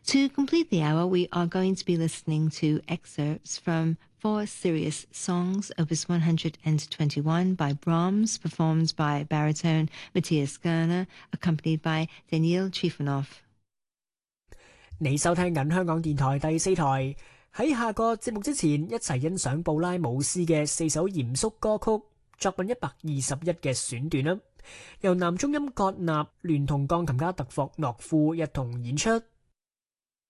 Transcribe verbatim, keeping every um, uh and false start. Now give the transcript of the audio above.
To complete the hour, we are going to be listening to excerpts from Four Serious Songs, Opus one hundred twenty-one by Brahms, performed by baritone Matthias Gerner, accompanied by Daniil Trifonov. 你收聽緊香港電台第四台，喺下個節目之前，一齊欣賞布拉姆斯嘅四首嚴肅歌曲，作品一百二十一嘅選段啦，由男中音葛納聯同鋼琴家特霍諾夫一同演出。